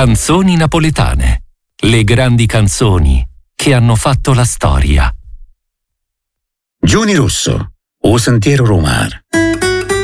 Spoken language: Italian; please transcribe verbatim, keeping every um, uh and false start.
Canzoni napoletane. Le grandi canzoni che hanno fatto la storia. Giuni Russo, O Sentiero Romar.